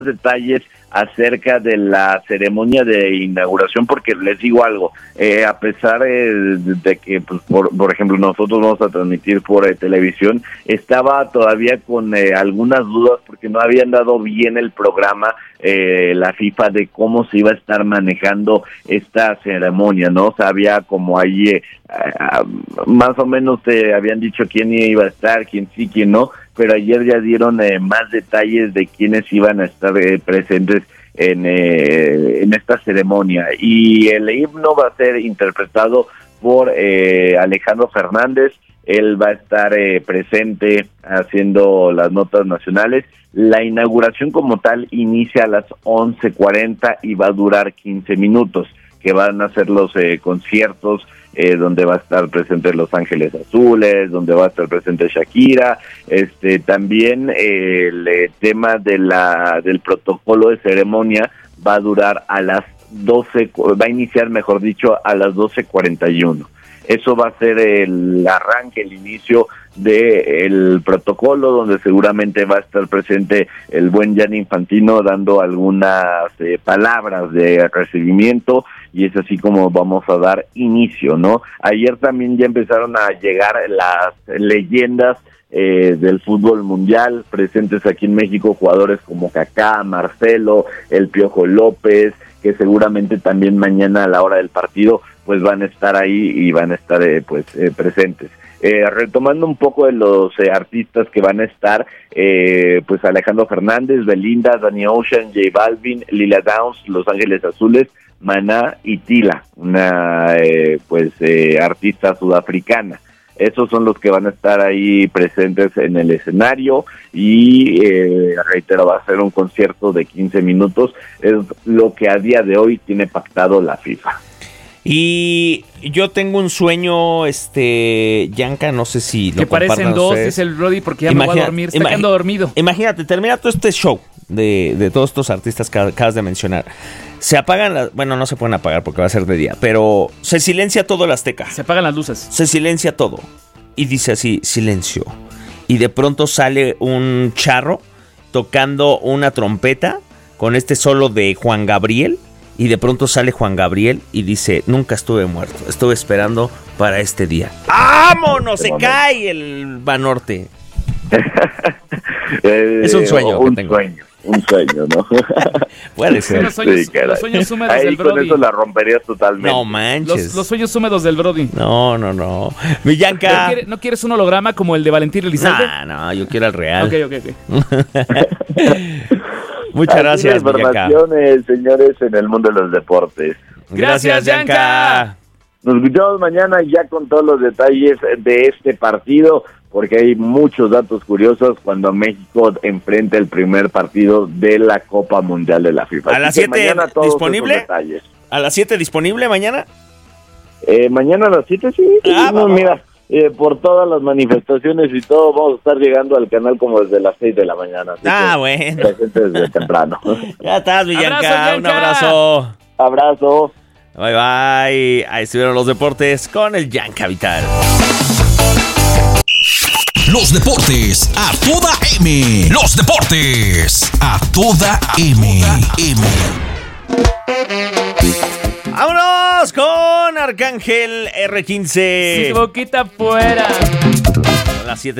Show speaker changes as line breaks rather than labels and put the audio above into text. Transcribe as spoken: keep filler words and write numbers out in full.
detalles acerca de la ceremonia de inauguración, porque les digo algo, eh, a pesar eh, de que, pues, por, por ejemplo, nosotros vamos a transmitir por eh, televisión, estaba todavía con eh, algunas dudas porque no habían dado bien el programa, eh, la FIFA, de cómo se iba a estar manejando esta ceremonia, ¿no? O sea, había como ahí, eh, uh, más o menos te habían dicho quién iba a estar, quién sí, quién no, pero ayer ya dieron eh, más detalles de quiénes iban a estar eh, presentes en, eh, en esta ceremonia, y el himno va a ser interpretado por eh, Alejandro Fernández. Él va a estar eh, presente haciendo las notas nacionales. La inauguración como tal inicia a las once cuarenta y va a durar quince minutos, que van a ser los eh, conciertos eh, donde va a estar presente Los Ángeles Azules, donde va a estar presente Shakira. Este también eh, el eh, tema de la del protocolo de ceremonia va a durar a las doce, va a iniciar, mejor dicho, a las doce cuarenta y uno. Eso va a ser el arranque, el inicio del protocolo, donde seguramente va a estar presente el buen Gianni Infantino dando algunas eh, palabras de recibimiento, y es así como vamos a dar inicio, ¿no? Ayer también ya empezaron a llegar las leyendas eh, del fútbol mundial presentes aquí en México, jugadores como Kaká, Marcelo, el Piojo López, que seguramente también mañana a la hora del partido pues van a estar ahí y van a estar eh, pues eh, presentes. Eh, retomando un poco de los eh, artistas que van a estar, eh, pues Alejandro Fernández, Belinda, Danny Ocean, J Balvin, Lila Downs, Los Ángeles Azules, Maná y Tila, una eh, pues eh, artista sudafricana. Esos son los que van a estar ahí presentes en el escenario, y eh, reitero, va a ser un concierto de quince minutos, es lo que a día de hoy tiene pactado la FIFA.
Y yo tengo un sueño, este, Yanka, no sé si lo
que parecen dos,
ustedes.
dice el Brody, porque ya
Imagina,
me voy a dormir, está quedando dormido.
Imagínate, termina todo este show de, de todos estos artistas que acabas de mencionar. Se apagan las, bueno, no se pueden apagar porque va a ser de día, pero se silencia todo el Azteca.
Se apagan las luces.
Se silencia todo. Y dice así, silencio. Y de pronto sale un charro tocando una trompeta con este solo de Juan Gabriel. Y de pronto sale Juan Gabriel y dice, nunca estuve muerto, estuve esperando para este día. ¡Vámonos! Se cae el Banorte.
eh,
es un sueño
un
que tengo.
Sueño, un sueño, ¿no?
Puede ser.
Los sueños, sí, los sueños húmedos
ahí
del Brody.
Con eso la romperías totalmente.
No manches.
Los, los sueños húmedos del Brody.
No, no, no. Mi Yanka.
¿No, quiere, ¿No quieres un holograma como el de Valentín Elizalde?
No, no, yo quiero el real.
Ok, ok, ok.
Muchas gracias,
informaciones, señores, en el mundo de los deportes.
Gracias, Yanka.
Nos escuchamos mañana ya con todos los detalles de este partido, porque hay muchos datos curiosos cuando México enfrenta el primer partido de la Copa Mundial de la FIFA.
¿A las siete disponible? ¿A las siete disponible mañana?
Eh, mañana a las siete, sí.
Ah,
no, mira. Eh, por todas las manifestaciones y todo, vamos a estar llegando al canal como desde las seis de la mañana.
Ah, bueno.
Desde temprano.
Ya estás, Villanca.
Abrazo,
un abrazo.
Abrazo.
Bye, bye. Ahí estuvieron los deportes con el Yanka Vital.
Los deportes a toda M. Los deportes a toda M. M.
¡Vámonos con Arcángel erre quince!
Si boquita fuera.
A las siete.